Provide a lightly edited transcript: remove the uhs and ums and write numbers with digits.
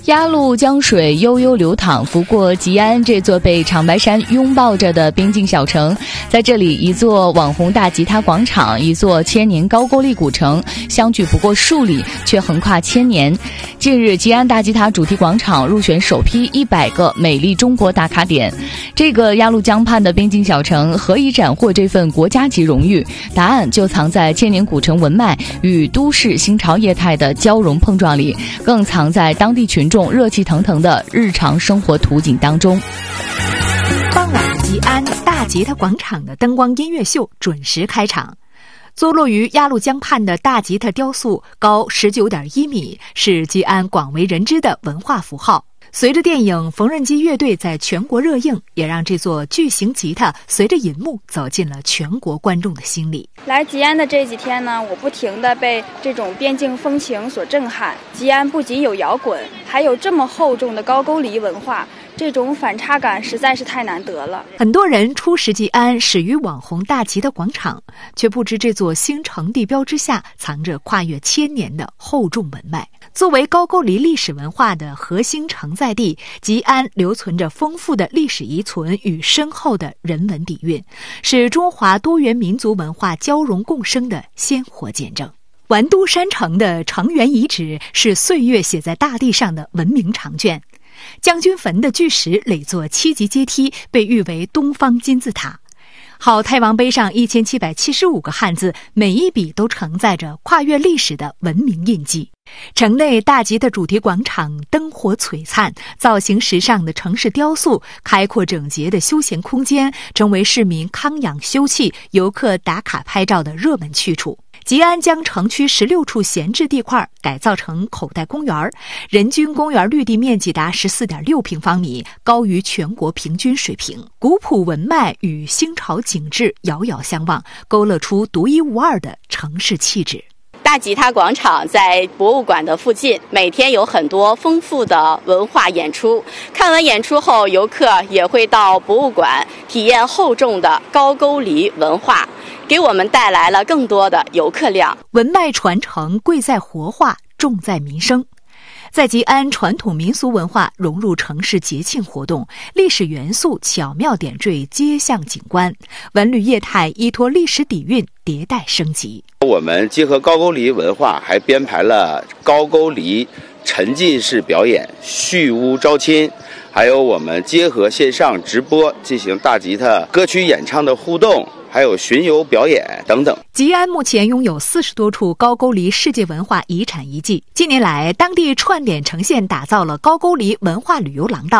鸭绿江水悠悠流淌，拂过吉安这座被长白山拥抱着的边境小城。在这里，一座网红大吉他广场，一座千年高句丽古城，相距不过数里，却横跨千年。近日，吉安大吉他主题广场入选首批100个美丽中国打卡点。这个鸭绿江畔的边境小城何以斩获这份国家级荣誉？答案就藏在千年古城文脉与都市新潮业态的交融碰撞里，更藏在当地群众热气腾腾的日常生活图景当中。 傍晚，吉安大吉他广场的灯光音乐秀准时开场。坐落于鸭绿江畔的大吉他雕塑高19.1米，是吉安广为人知的文化符号。随着电影《缝纫机乐队》在全国热映，也让这座巨型吉他随着银幕走进了全国观众的心里。 来吉安的这几天呢，我不停地被这种边境风情所震撼。吉安不仅有摇滚，还有这么厚重的高句丽文化，这种反差感实在是太难得了。 很多人初识吉安始于网红大吉他广场，却不知这座新城地标之下藏着跨越千年的厚重文脉。作为高句丽历史文化的核心承载地，吉安留存着丰富的历史遗存与深厚的人文底蕴，是中华多元民族文化交融共生的鲜活见证。完都山城的城垣遗址是岁月写在大地上的文明长卷。将军坟的巨石垒作7级阶梯，被誉为东方金字塔。好太王碑上1775个汉字，每一笔都承载着跨越历史的文明印记。城内大吉的主题广场灯火璀璨，造型时尚的城市雕塑，开阔整洁的休闲空间，成为市民康养休憩、游客打卡拍照的热门去处。吉安将城区16处闲置地块改造成口袋公园，人均公园绿地面积达14.6平方米，高于全国平均水平。古朴文脉与新潮景致遥遥相望，勾勒出独一无二的城市气质。 大吉他广场在博物馆的附近，每天有很多丰富的文化演出。看完演出后，游客也会到博物馆体验厚重的高句丽文化，给我们带来了更多的游客量。 文脉传承贵在活化，重在民生。在吉安，传统民俗文化融入城市节庆活动，历史元素巧妙点缀街巷景观，文旅业态依托历史底蕴迭代升级。 我们结合高句丽文化，还编排了高句丽沉浸式表演、序屋招亲，还有我们结合线上直播进行大吉他歌曲演唱的互动，还有巡游表演等等。 吉安目前拥有40多处高句丽世界文化遗产遗迹。近年来，当地串点呈现打造了高句丽文化旅游廊道。